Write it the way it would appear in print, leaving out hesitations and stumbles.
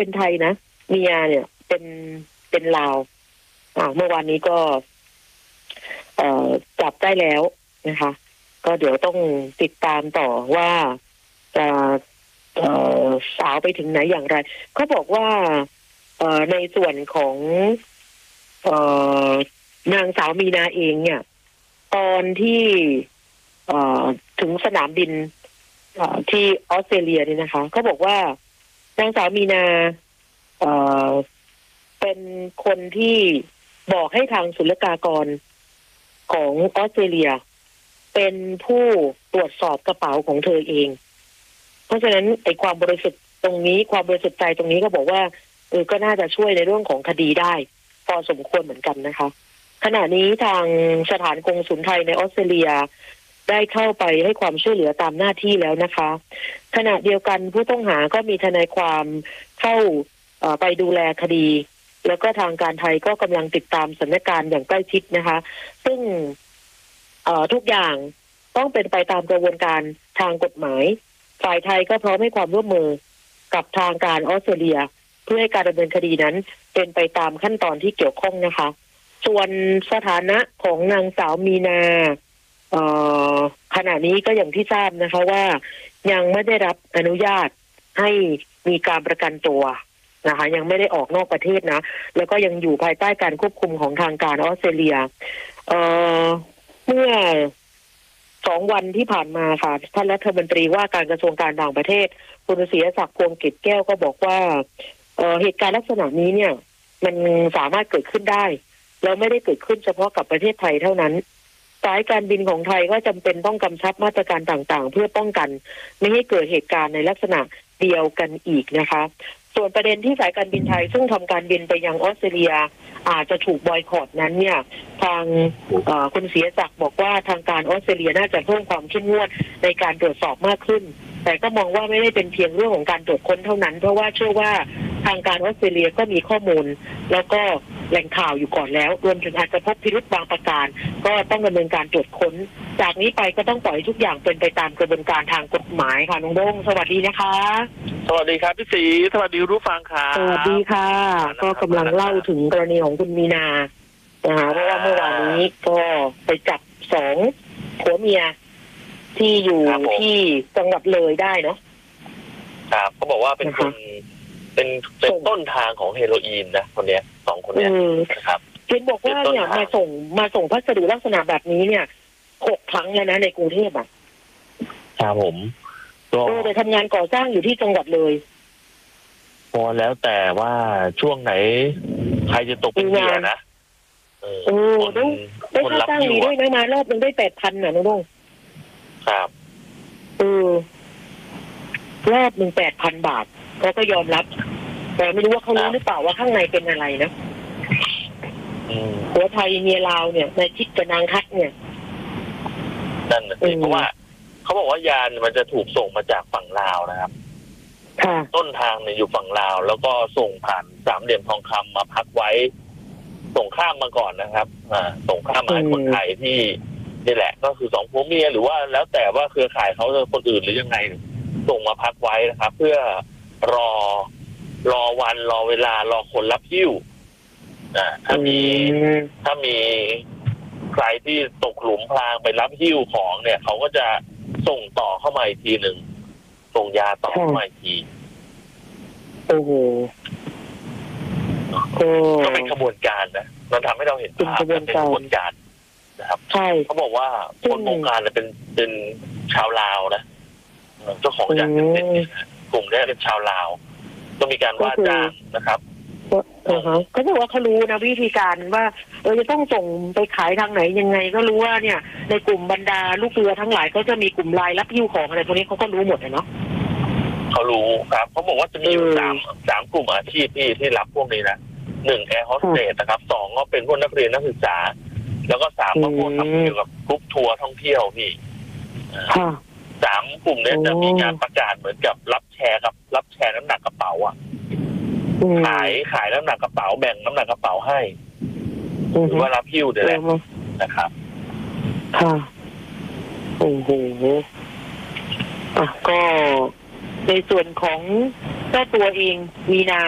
เป็นไทยนะเมียเนี่ยเป็นลาวเมื่อวานนี้ก็จับได้แล้วนะคะก็เดี๋ยวต้องติดตามต่อว่าจะสาวไปถึงไหนอย่างไรเขาบอกว่าในส่วนของนางสาวมีนาเองเนี่ยตอนที่ถึงสนามบินที่ออสเตรเลียนี่นะคะเขาบอกว่านางสาวมีนาเป็นคนที่บอกให้ทางศุลกากรของออสเตรเลียเป็นผู้ตรวจสอบกระเป๋าของเธอเองเพราะฉะนั้นไอ้ความบริสุทธิ์ตรงนี้ความบริสุทธิ์ใจตรงนี้ก็บอกว่าก็น่าจะช่วยในเรื่องของคดีได้พอสมควรเหมือนกันนะคะขณะนี้ทางสถานกงสุลไทยในออสเตรเลียได้เข้าไปให้ความช่วยเหลือตามหน้าที่แล้วนะคะขณะเดียวกันผู้ต้องหาก็มีทนายความเข้าไปดูแลคดีแล้วก็ทางการไทยก็กำลังติดตามสถานการณ์อย่างใกล้ชิดนะคะซึ่งทุกอย่างต้องเป็นไปตามกระบวนการทางกฎหมายฝ่ายไทยก็พร้อมให้ความร่วมมือกับทางการออสเตรเลียเพื่อให้การดำเนินคดีนั้นเป็นไปตามขั้นตอนที่เกี่ยวข้องนะคะส่วนสถานะของนางสาวมีนาขณะนี้ก็อย่างที่ทราบนะคะว่ายังไม่ได้รับอนุญาตให้มีการประกันตัวนะคะยังไม่ได้ออกนอกประเทศนะแล้วก็ยังอยู่ภายใต้การควบคุมของทางการออสเตรเลียเมื่อ2 วันที่ผ่านมาค่ะท่านรัฐมนตรีว่าการกระทรวงการต่างประเทศคุณศรีศักดิ์พวงศ์เกตแก้วก็บอกว่าเหตุการณ์ลักษณะนี้เนี่ยมันสามารถเกิดขึ้นได้แล้วไม่ได้เกิดขึ้นเฉพาะกับประเทศไทยเท่านั้นสายการบินของไทยก็จำเป็นต้องกำชับมาตรการต่างๆเพื่อป้องกันไม่ให้เกิดเหตุการณ์ในลักษณะเดียวกันอีกนะคะส่วนประเด็นที่สายการบินไทยซึ่งทำการบินไปยังออสเตรเลียอาจจะถูกบอยคอตนั้นเนี่ยทางคุณศรีศักดิ์บอกว่าทางการออสเตรเลียน่าจะเพิ่มความเข้มงวดในการตรวจสอบมากขึ้นแต่ก็มองว่าไม่ได้เป็นเพียงเรื่องของการตรวจค้นเท่านั้นเพราะว่าเชื่อว่าทางการออสเตรเลียก็มีข้อมูลแล้วก็แหล่งข่าวอยู่ก่อนแล้วรวมถึงอาจจะพบพิรุธบางประการก็ต้องดำเนินการตรวจค้นจากนี้ไปก็ต้องปล่อยทุกอย่างเป็นไปตามกระบวนการทางกฎหมายค่ะน้องโด้งสวัสดีนะคะสวัสดีครับพี่ศรีสวัสดีรู้ฟังครับสวัสดีค่ะก็กำลังเล่าถึงกรณีของคุณมีนานะคะเพราะว่าเมื่อวานนี้ก็ไปจับ2ผัวเมียที่อยู่ที่จังหวัดเลยได้เนาะครับเขาบอกว่าเป็นคนเป็นต้นทางของเฮโรอีนนะคนเนี้ย2 คนเนี้ยนะครับเห็นบอกว่าเนี่ยมาส่งพัสดุลักษณะแบบนี้เนี่ย6 ครั้งแล้วนะในกรุงเทพอ่ะครับผมแต่ทำงานก่อสร้างอยู่ที่จังหวัดเลยพอแล้วแต่ว่าช่วงไหนใครจะตกเป็นเหยื่อนะได้ค่าจ้างดีด้วยนะมารอบนึงได้ 8,000 น่ะน้องครับรอบนึง 8,000 บาทเขาก็ยอมรับแต่ไม่รู้ว่าเขารู้หรือเปล่าว่าข้างในเป็นอะไรนะหัวไทยเมียลาวเนี่ยในชิดกับนางคัดเนี่ยนั่นเพราะว่าเขาบอกว่ายานมันจะถูกส่งมาจากฝั่งลาวนะครับต้นทางเนี่ยอยู่ฝั่งลาวแล้วก็ส่งผ่าน3 เหลี่ยมทองคำมาพักไว้ส่งข้ามมาก่อนนะครับส่งข้ามมาให้คนไทยที่นี่แหละก็คือ2 ผัวเมียหรือว่าแล้วแต่ว่าเครือข่ายเขาจะคนอื่นหรือยังไงส่งมาพักไว้นะครับเพื่อรอวันรอเวลารอคนรับหิ้วถ้ามีใครที่ตกหลุมพรางไปรับหิ้วของเนี่ยเขาก็จะส่งต่อเข้ามาอีกทีหนึ่งส่งยาต่อเข้ามาอีกทีโอ้โหก็เป็นกระบวนการนะมันทำให้เราเห็นภาพเป็นกระบวนการนะครับใช่เขาบอกว่าคนวงการเป็นชาวลาวนะเจ้าของยาเสพติดกลุ่มนี้เป็นชาวลาวก็มีการว่าจ้างนะครับเขาบอกว่าเขารู้นะวิธีการว่าจะต้องส่งไปขายทางไหนยังไงก็รู้ว่าเนี่ยในกลุ่มบรรดาลูกเรือทั้งหลายก็จะมีกลุ่มรายรับหิ้วของอะไรพวกนี้เขาก็รู้หมดเลยเนาะเขารู้ครับเขาบอกว่าจะมีอยู่3 กลุ่มอาชีพที่รับพวกนี้นะ1แอร์โฮสเตสนะครับ2ก็เป็นพวกนักเรียนนักศึกษาแล้วก็3ก็พวกทำเกี่ยวกับกรุ๊ปทัวร์ท่องเที่ยวพี่3 กลุ่มนี้จะมีการประกาศเหมือนกับรับแชร์น้ำหนักกระเป๋าอ่ะขายน้ำหนักกระเป๋าแบ่งน้ำหนักกระเป๋าให้หรือว่ารับหิ้วเดี๋ยวแหละนะครับค่ะโอ้โหก็ในส่วนของเจ้าตัวเองมีนา